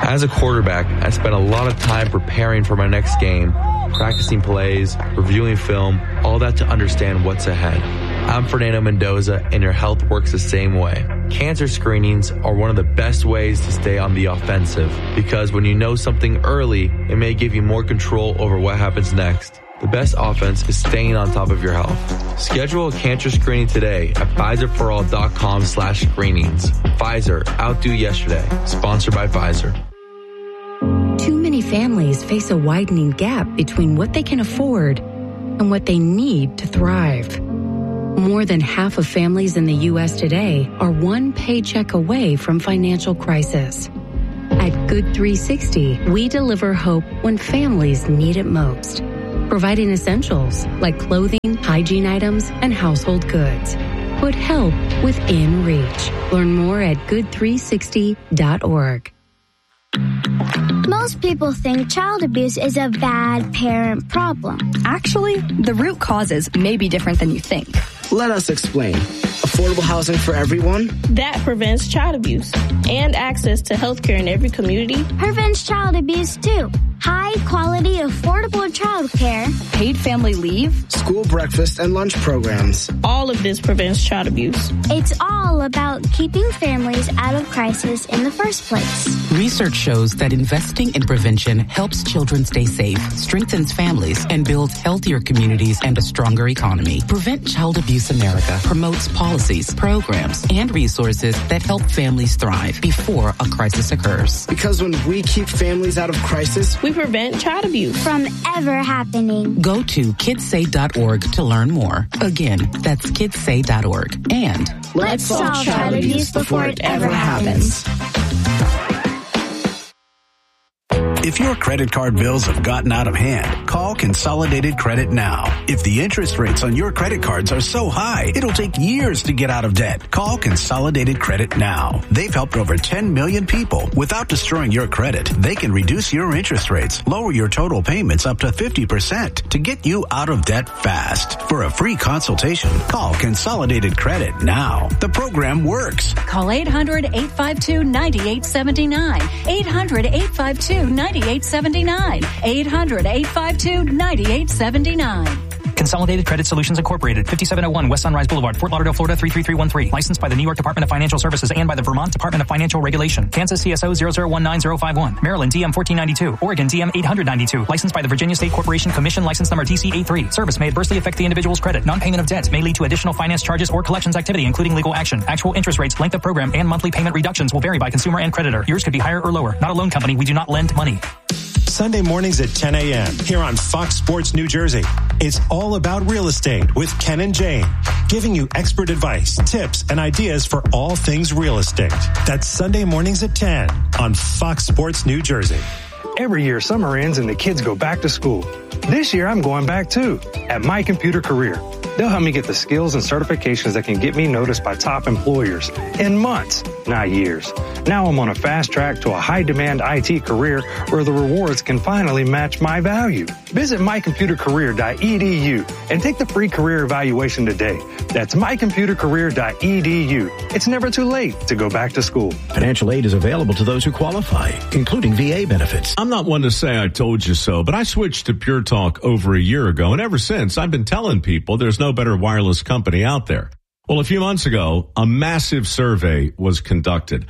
As a quarterback, I spent a lot of time preparing for my next game, practicing plays, reviewing film, all that to understand what's ahead. I'm Fernando Mendoza, and your health works the same way. Cancer screenings are one of the best ways to stay on the offensive, because when you know something early, it may give you more control over what happens next. The best offense is staying on top of your health. Schedule a cancer screening today at PfizerForAll.com/screenings. Pfizer, outdo yesterday. Sponsored by Pfizer. Too many families face a widening gap between what they can afford and what they need to thrive. More than half of families in the U.S. today are one paycheck away from financial crisis. At Good 360, we deliver hope when families need it most, providing essentials like clothing, hygiene items, and household goods. Put help within reach. Learn more at good360.org. Most people think child abuse is a bad parent problem. Actually, the root causes may be different than you think. Let us explain. Affordable housing for everyone? That prevents child abuse. And access to health care in every community prevents child abuse too. High quality, affordable child care. Paid family leave. School breakfast and lunch programs. All of this prevents child abuse. It's all about keeping families out of crisis in the first place. Research shows that investing in prevention helps children stay safe, strengthens families, and builds healthier communities and a stronger economy. Prevent Child Abuse America promotes policies, programs, and resources that help families thrive before a crisis occurs. Because when we keep families out of crisis, we prevent child abuse from ever happening. Go to kidssay.org to learn more. Again, that's kidssay.org. And let's solve child abuse before it ever happens. If your credit card bills have gotten out of hand, call Consolidated Credit now. If the interest rates on your credit cards are so high, it'll take years to get out of debt. Call Consolidated Credit now. They've helped over 10 million people. Without destroying your credit, they can reduce your interest rates, lower your total payments up to 50% to get you out of debt fast. For a free consultation, call Consolidated Credit now. The program works. Call 800-852-9879. 800-852-9879. 800-852-9879. Consolidated Credit Solutions Incorporated, 5701 West Sunrise Boulevard, Fort Lauderdale, Florida 33313. Licensed by the New York Department of Financial Services and by the Vermont Department of Financial Regulation. Kansas CSO 0019051. Maryland DM 1492. Oregon DM 892. Licensed by the Virginia State Corporation Commission, license number DC83. Service may adversely affect the individual's credit. Non-payment of debts may lead to additional finance charges or collections activity, including legal action. Actual interest rates, length of program, and monthly payment reductions will vary by consumer and creditor. Yours could be higher or lower. Not a loan company. We do not lend money. Sunday mornings at 10 a.m. here on Fox Sports New Jersey. It's all about real estate with Ken and Jane, giving you expert advice, tips, and ideas for all things real estate. That's Sunday mornings at 10 on Fox Sports New Jersey. Every year, summer ends and the kids go back to school. This year, I'm going back too, at My Computer Career. They'll help me get the skills and certifications that can get me noticed by top employers in months, not years. Now I'm on a fast track to a high-demand IT career where the rewards can finally match my value. Visit mycomputercareer.edu and take the free career evaluation today. That's mycomputercareer.edu. It's never too late to go back to school. Financial aid is available to those who qualify, including VA benefits. I'm not one to say I told you so, but I switched to Pure Talk over a year ago, and ever since I've been telling people there's no better wireless company out there. Well, a few months ago, a massive survey was conducted.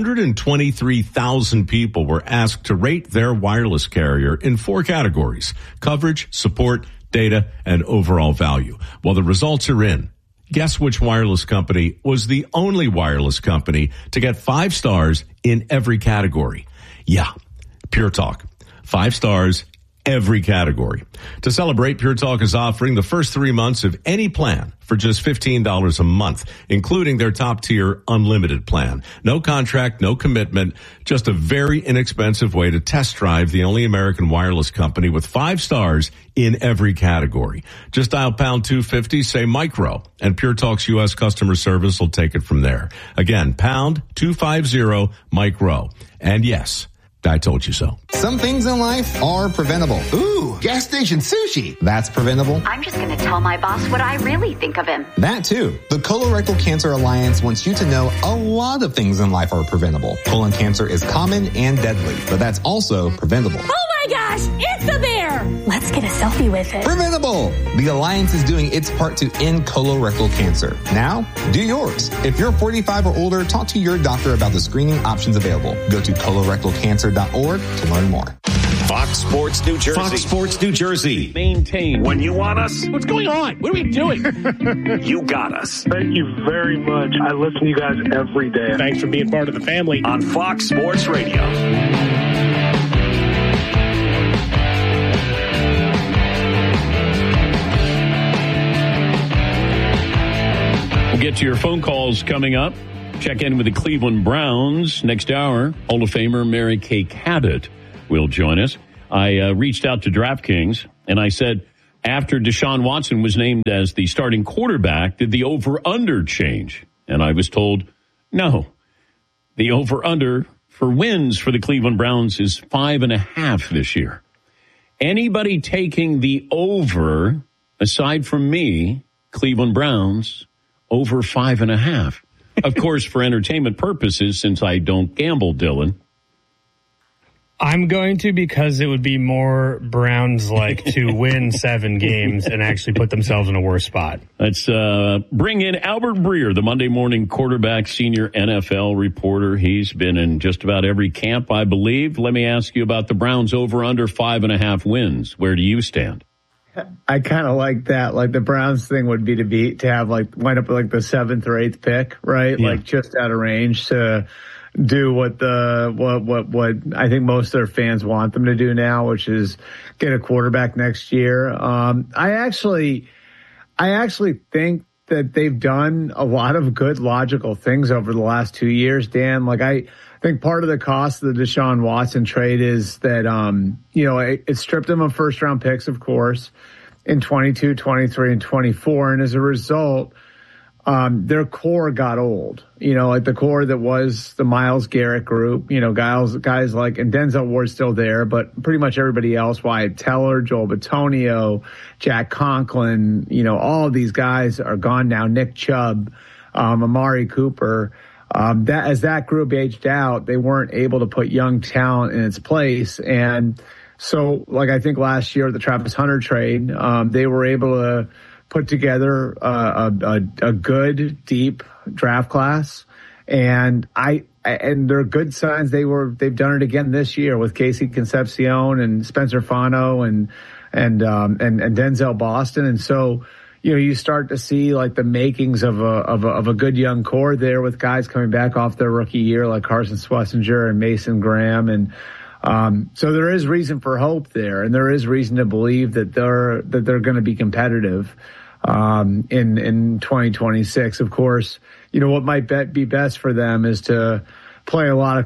123,000 people were asked to rate their wireless carrier in 4 categories: coverage, support, data, and overall value. Well, the results are in. Guess which wireless company was the only wireless company to get 5 stars in every category? Yeah, Pure Talk. 5 stars, every category. To celebrate, Pure Talk is offering the first 3 months of any plan for just $15 a month, including their top-tier unlimited plan. No contract, no commitment, just a very inexpensive way to test drive the only American wireless company with 5 stars in every category. Just dial pound 250, say micro, and Pure Talk's U.S. customer service will take it from there. Again, pound 250 micro. And yes, I told you so. Some things in life are preventable. Ooh, gas station sushi. That's preventable. I'm just going to tell my boss what I really think of him. That too. The Colorectal Cancer Alliance wants you to know a lot of things in life are preventable. Colon cancer is common and deadly, but that's also preventable. Oh my gosh, it's a bear! Let's get a selfie with it. Preventable! The Alliance is doing its part to end colorectal cancer. Now, do yours. If you're 45 or older, talk to your doctor about the screening options available. Go to colorectalcancer.org to learn more. Fox Sports New Jersey. Fox Sports New Jersey. Maintain. When you want us. What's going on? What are we doing? You got us. Thank you very much. I listen to you guys every day. Thanks for being part of the family. On Fox Sports Radio. We'll get to your phone calls coming up. Check in with the Cleveland Browns next hour. Hall of Famer Mary Kay Cabot will join us. I reached out to DraftKings and I said, after Deshaun Watson was named as the starting quarterback, did the over-under change? And I was told, no. The over-under for wins for the Cleveland Browns is 5.5 this year. Anybody taking the over, aside from me, Cleveland Browns, over 5.5. Of course, for entertainment purposes, since I don't gamble, Dylan. I'm going to, because it would be more Browns-like to win 7 games and actually put themselves in a worse spot. Let's bring in Albert Breer, the Monday Morning Quarterback senior NFL reporter. He's been in just about every camp, I believe. Let me ask you about the Browns over under 5.5 wins. Where do you stand? I kind of like that. Like the Browns thing would be to have like wind up with like the 7th or 8th pick, right? Yeah. Like just out of range to do what I think most of their fans want them to do now, which is get a quarterback next year. I actually think that they've done a lot of good logical things over the last 2 years, Dan. Like I think part of the cost of the Deshaun Watson trade is that, it stripped them of first round picks, of course, in 22, 23, and 24. And as a result, their core got old, like the core that was the Myles Garrett group, guys like, and Denzel Ward's still there, but pretty much everybody else, Wyatt Teller, Joel Bitonio, Jack Conklin, all of these guys are gone now. Nick Chubb, Amari Cooper, as that group aged out, they weren't able to put young talent in its place. And so, like, I think last year, the Travis Hunter trade, they were able to put together a good, deep draft class, and there are good signs they've done it again this year with Casey Concepcion and Spencer Fano and Denzel Boston, and so you start to see like the makings of a good young core there with guys coming back off their rookie year like Carson Schlesinger and Mason Graham and. So there is reason for hope there, and there is reason to believe that they're going to be competitive in 2026. Of course, what might be best for them is to play a lot of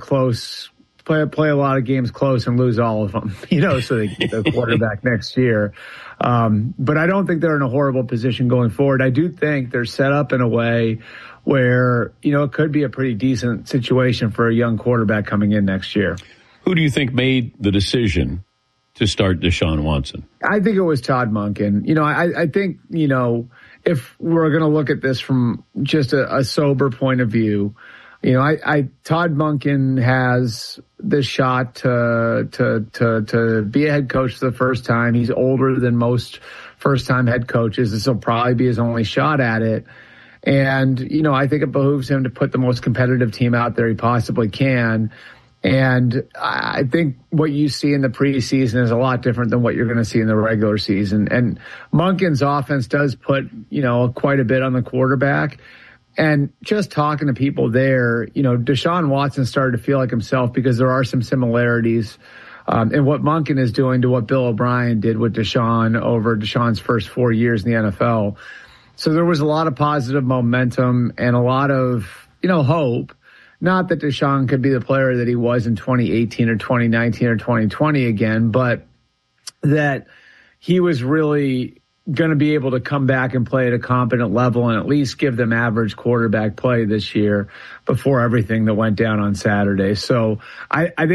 games close and lose all of them. So they get the quarterback next year. But I don't think they're in a horrible position going forward. I do think they're set up in a way where it could be a pretty decent situation for a young quarterback coming in next year. Who do you think made the decision to start Deshaun Watson? I think it was Todd Monken. I think, if we're going to look at this from just a sober point of view, Todd Monken has the shot to be a head coach for the first time. He's older than most first-time head coaches. This will probably be his only shot at it. And, I think it behooves him to put the most competitive team out there he possibly can. And I think what you see in the preseason is a lot different than what you're going to see in the regular season. And Monken's offense does put, quite a bit on the quarterback. And just talking to people there, Deshaun Watson started to feel like himself because there are some similarities in what Monken is doing to what Bill O'Brien did with Deshaun over Deshaun's first 4 years in the NFL. So there was a lot of positive momentum and a lot of, hope. Not that Deshaun could be the player that he was in 2018 or 2019 or 2020 again, but that he was really going to be able to come back and play at a competent level and at least give them average quarterback play this year before everything that went down on Saturday. So I think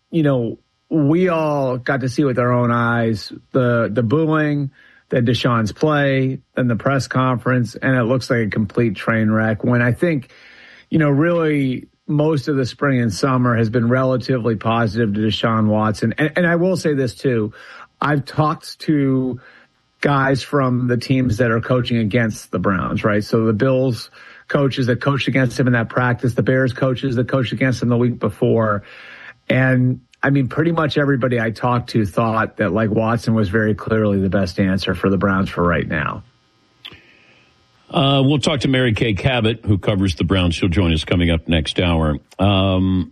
we all got to see with our own eyes the booing, then Deshaun's play, then the press conference, and it looks like a complete train wreck. When I think, really most of the spring and summer has been relatively positive to Deshaun Watson. And I will say this too. I've talked to guys from the teams that are coaching against the Browns, right? So the Bills coaches that coached against him in that practice, the Bears coaches that coached against him the week before. And I mean, pretty much everybody I talked to thought that Watson was very clearly the best answer for the Browns for right now. We'll talk to Mary Kay Cabot, who covers the Browns. She'll join us coming up next hour. The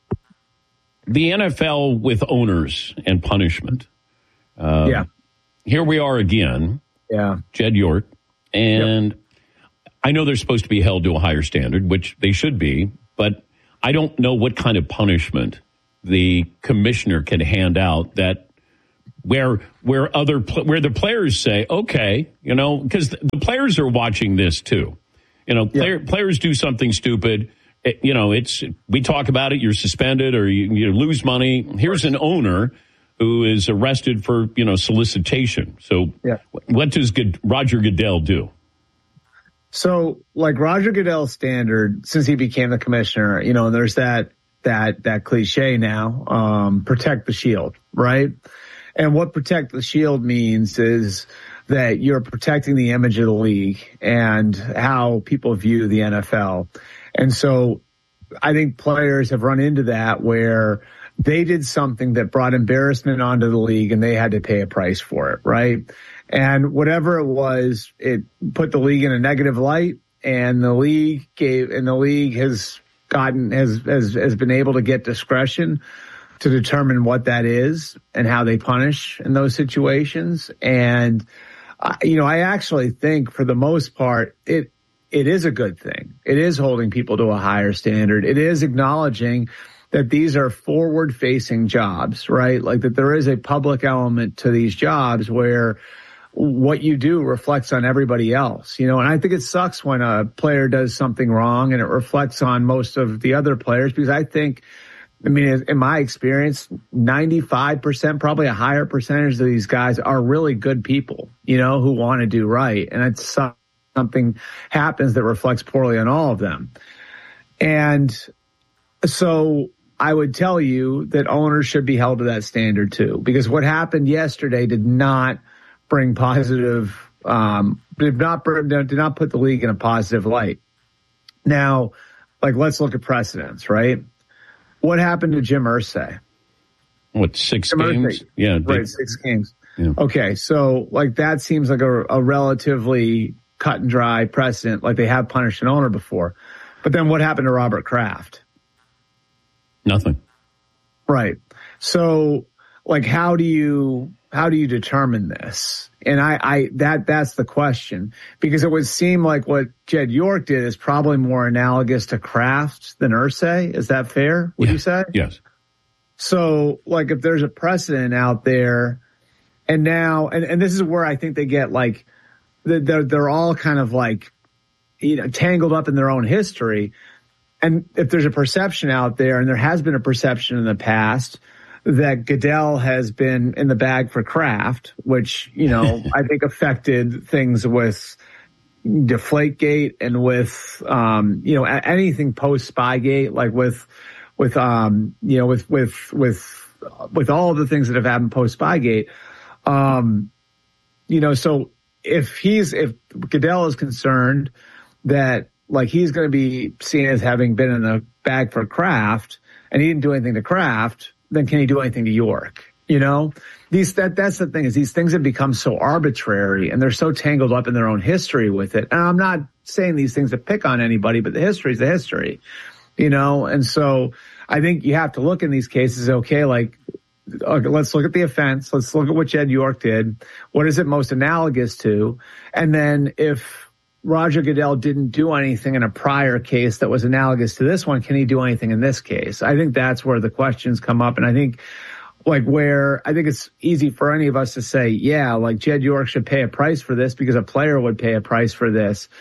NFL with owners and punishment. Here we are again. Yeah. Jed York. And I know they're supposed to be held to a higher standard, which they should be, but I don't know what kind of punishment the commissioner can hand out that where the players say, okay, because the players are watching this too. Players do something stupid. We talk about it. You're suspended or you lose money. Here's an owner who is arrested for, solicitation. So what does Roger Goodell do? So Roger Goodell's standard since he became the commissioner, there's that cliche now, protect the shield, right? And what protect the shield means is that you're protecting the image of the league and how people view the NFL. And so I think players have run into that where they did something that brought embarrassment onto the league and they had to pay a price for it, right? And whatever it was, it put the league in a negative light, and the league has been able to get discretion to determine what that is and how they punish in those situations. And, I actually think for the most part, it is a good thing. It is holding people to a higher standard. It is acknowledging that these are forward-facing jobs, right? That there is a public element to these jobs where what you do reflects on everybody else, and I think it sucks when a player does something wrong and it reflects on most of the other players, because in my experience, 95%, probably a higher percentage of these guys are really good people, who want to do right. And it's something happens that reflects poorly on all of them. And so I would tell you that owners should be held to that standard too, because what happened yesterday did not bring positive, did not put the league in a positive light. Now, let's look at precedents, right? What happened to Jim Irsay? 6 games? Yeah. Right, 6 games. Yeah. Okay, so that seems like a relatively cut and dry precedent, they have punished an owner before. But then what happened to Robert Kraft? Nothing. Right. So, how do you determine this? And that's the question, because it would seem like what Jed York did is probably more analogous to Kraft than Irsay. Is that fair? Would you say? Yes. So if there's a precedent out there, and now, and this is where I think they get they're all kind of tangled up in their own history. And if there's a perception out there, and there has been a perception in the past that Goodell has been in the bag for Kraft, which, I think affected things with Deflategate and with, anything post Spygate, with all of the things that have happened post Spygate. So if Goodell is concerned that he's going to be seen as having been in the bag for Kraft and he didn't do anything to Kraft, then can he do anything to York? That's the thing, is these things have become so arbitrary and they're so tangled up in their own history with it. And I'm not saying these things to pick on anybody, but the history is the history, and so I think you have to look in these cases, okay, let's look at the offense. Let's look at what Jed York did. What is it most analogous to? And then if Roger Goodell didn't do anything in a prior case that was analogous to this one, can he do anything in this case? I think that's where the questions come up. And I think where I think it's easy for any of us to say, yeah, Jed York should pay a price for this because a player would pay a price for this.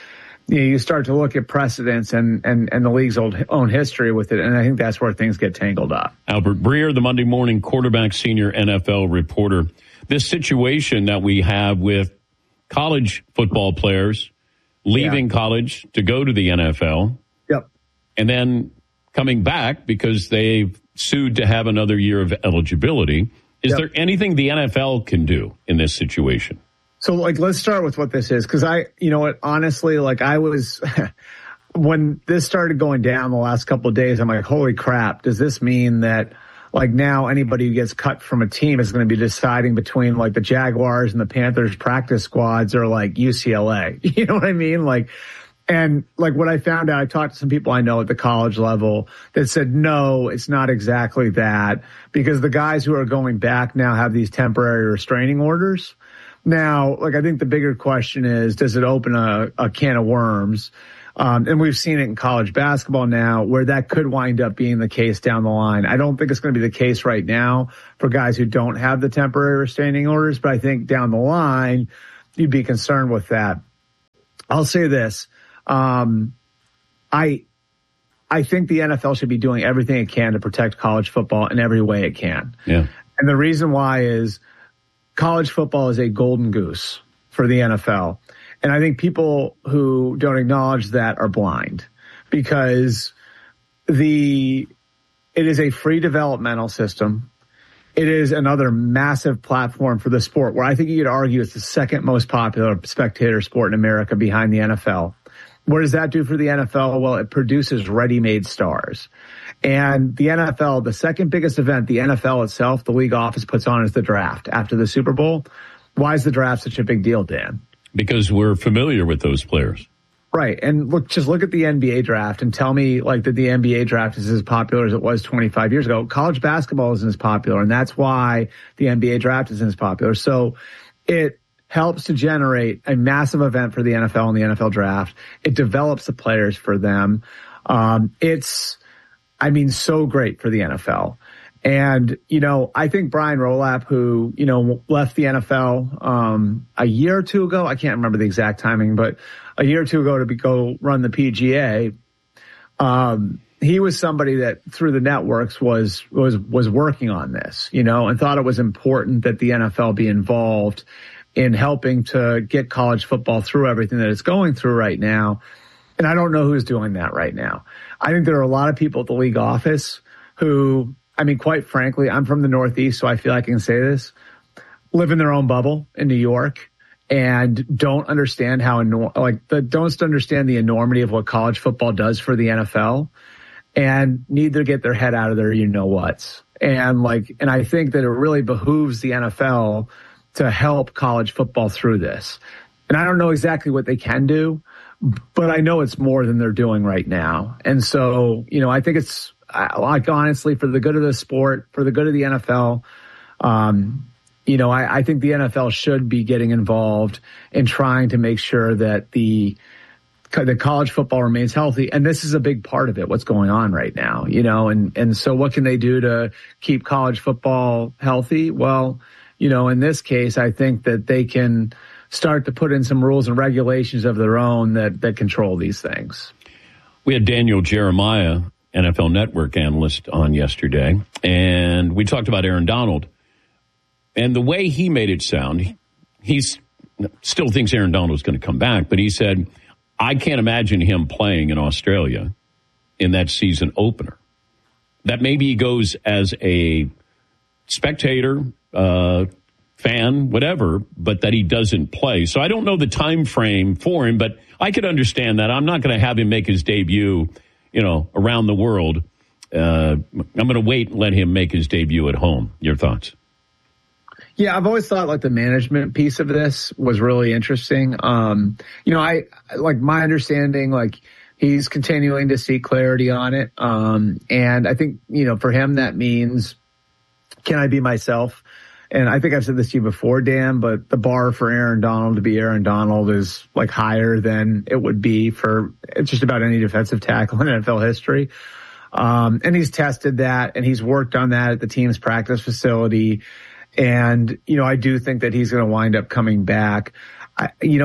you start to look at precedents and the league's own history with it, and I think that's where things get tangled up. Albert Breer, the Monday Morning Quarterback senior NFL reporter. This situation that we have with college football players leaving college to go to the NFL. Yep. And then coming back because they've sued to have another year of eligibility. Is there anything the NFL can do in this situation? So, let's start with what this is, because honestly, I was, when this started going down the last couple of days, I'm like, holy crap, does this mean that, now anybody who gets cut from a team is going to be deciding between, the Jaguars and the Panthers practice squads or, UCLA? You know what I mean? What I found out, I talked to some people I know at the college level that said, no, it's not exactly that, because the guys who are going back now have these temporary restraining orders. Now, I think the bigger question is, does it open a can of worms? And we've seen it in college basketball now where that could wind up being the case down the line. I don't think it's going to be the case right now for guys who don't have the temporary restraining orders, but I think down the line, you'd be concerned with that. I'll say this. I think the NFL should be doing everything it can to protect college football in every way it can. Yeah. And the reason why is college football is a golden goose for the NFL. And I think people who don't acknowledge that are blind, because it is a free developmental system. It is another massive platform for the sport, where I think you could argue it's the second most popular spectator sport in America behind the NFL. What does that do for the NFL? Well, it produces ready-made stars. And the NFL, the second biggest event the NFL itself, the league office puts on, is the draft after the Super Bowl. Why is the draft such a big deal, Dan? Because we're familiar with those players. Right. And just look at the NBA draft and tell me that the NBA draft is as popular as it was 25 years ago. College basketball isn't as popular, and that's why the NBA draft isn't as popular. So it helps to generate a massive event for the NFL and the NFL draft. It develops the players for them. It's so great for the NFL. And, I think Brian Rolapp, who, left the NFL a year or two ago, I can't remember the exact timing, but a year or two ago to go run the PGA, he was somebody that through the networks was working on this, and thought it was important that the NFL be involved in helping to get college football through everything that it's going through right now. And I don't know who's doing that right now. I think there are a lot of people at the league office who, quite frankly, I'm from the Northeast, so I feel I can say this, live in their own bubble in New York and don't understand don't understand the enormity of what college football does for the NFL, and need to get their head out of their you-know-whats. And I think that it really behooves the NFL to help college football through this. And I don't know exactly what they can do, but I know it's more than they're doing right now. And so, I think it's honestly, for the good of the sport, for the good of the NFL, I think the NFL should be getting involved in trying to make sure that the college football remains healthy. And this is a big part of it, what's going on right now, and so what can they do to keep college football healthy? Well, in this case, I think that they can start to put in some rules and regulations of their own that control these things. We had Daniel Jeremiah, NFL Network analyst, on yesterday, and we talked about Aaron Donald. And the way he made it sound, he still thinks Aaron Donald is going to come back, but he said, I can't imagine him playing in Australia in that season opener. That maybe he goes as a spectator, fan, whatever, but that he doesn't play. So I don't know the time frame for him, but I could understand that. I'm not going to have him make his debut, around the world. I'm going to wait and let him make his debut at home. Your thoughts? Yeah, I've always thought the management piece of this was really interesting. I my understanding, he's continuing to seek clarity on it. And I think, for him, that means, can I be myself? And I think I've said this to you before, Dan, but the bar for Aaron Donald to be Aaron Donald is higher than it would be for just about any defensive tackle in NFL history. And he's tested that, and he's worked on that at the team's practice facility. And, I do think that he's going to wind up coming back. I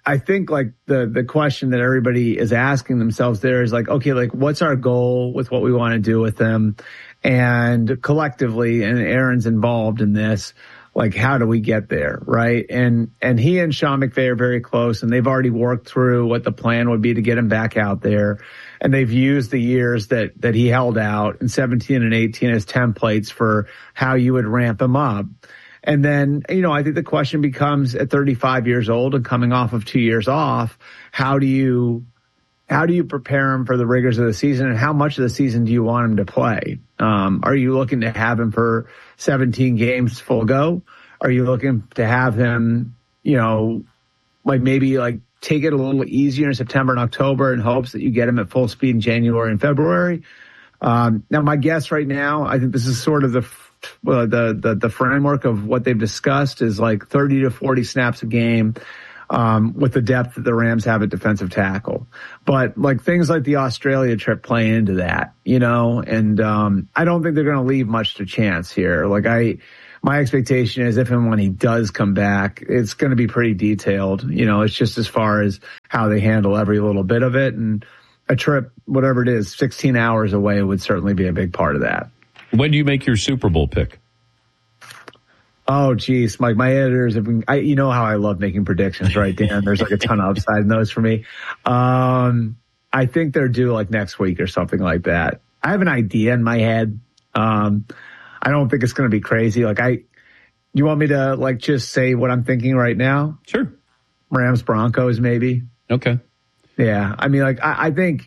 I think like the question that everybody is asking themselves there is like, okay, like what's our goal with what we want to do with them? And collectively, and Aaron's involved in this, like how do we get there, right? And he and Sean McVay are very close, and they've already worked through what the plan would be to get him back out there. And they've used the years that he held out in 17 and 18 as templates for how you would ramp him up. And then, I think the question becomes at 35 years old and coming off of 2 years off, how do you prepare him for the rigors of the season, and how much of the season do you want him to play? Are you looking to have him for 17 games full go? Are you looking to have him, maybe take it a little easier in September and October in hopes that you get him at full speed in January and February? Now, my guess right now, I think this is sort of the framework of what they've discussed is like 30 to 40 snaps a game, with the depth that the Rams have at defensive tackle. But like things like the Australia trip play into that, and I don't think they're going to leave much to chance here. My expectation is if and when he does come back, it's going to be pretty detailed. It's just as far as how they handle every little bit of it, and a trip, whatever it is, 16 hours away would certainly be a big part of that. When do you make your Super Bowl pick? Oh, geez, Mike, my editors have been, you know how I love making predictions, right, Dan? There's like a ton of upside in those for me. I think they're due like next week or something like that. I have an idea in my head. I don't think it's going to be crazy. You want me to just say what I'm thinking right now? Sure. Rams Broncos, maybe. Okay. Yeah. I mean, I think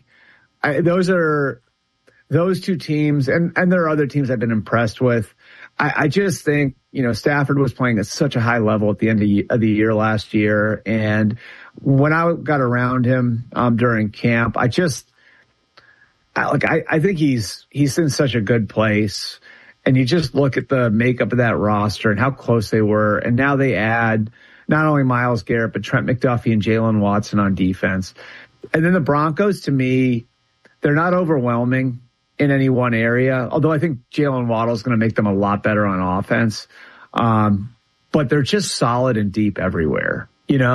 those two teams, and there are other teams I've been impressed with. I just think, Stafford was playing at such a high level at the end of the year last year. And when I got around him during camp, I think he's in such a good place. And you just look at the makeup of that roster and how close they were. And now they add not only Myles Garrett, but Trent McDuffie and Jalen Watson on defense. And then the Broncos, to me, they're not overwhelming in any one area, although I think Jalen Waddle is going to make them a lot better on offense. But they're just solid and deep everywhere,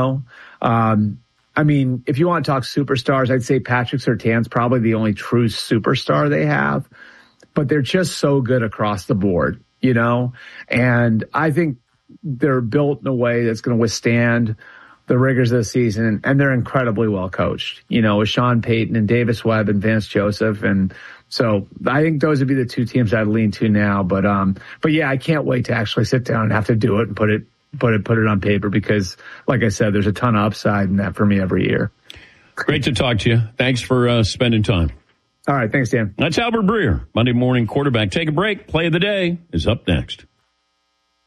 I mean, if you want to talk superstars, I'd say Patrick Surtain's probably the only true superstar they have, but they're just so good across the board, and I think they're built in a way that's going to withstand the rigors of the season, and they're incredibly well coached, with Sean Payton and Davis Webb and Vance Joseph. And so I think those would be the two teams I'd lean to now. But yeah, I can't wait to actually sit down and have to do it and put it on paper, because like I said, there's a ton of upside in that for me every year. Great to talk to you. Thanks for spending time. All right. Thanks, Dan. That's Albert Breer, Monday Morning Quarterback. Take a break. Play of the day is up next.